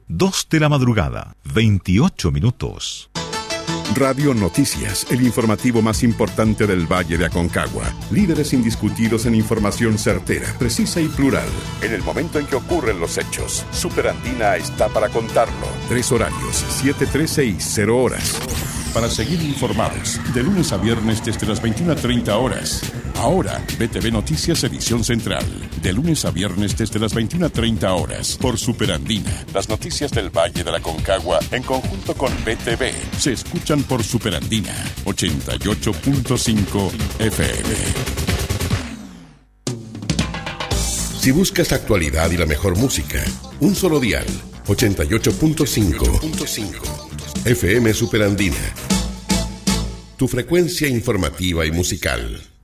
2 de la madrugada, 28 minutos. Radio Noticias, el informativo más importante del Valle de Aconcagua. Líderes indiscutidos en información certera, precisa y plural. En el momento en que ocurren los hechos, Superandina está para contarlo. 3 horarios, 7, 13 y 0 horas. Para seguir informados, de lunes a viernes desde las 21:30 horas. Ahora, BTV Noticias Edición Central. De lunes a viernes desde las 21:30 horas. Por Superandina. Las noticias del Valle de la Aconcagua, en conjunto con BTV, se escuchan por Superandina 88.5 FM. Si buscas actualidad y la mejor música, un solo dial, 88.5 FM Superandina. Tu frecuencia informativa y musical.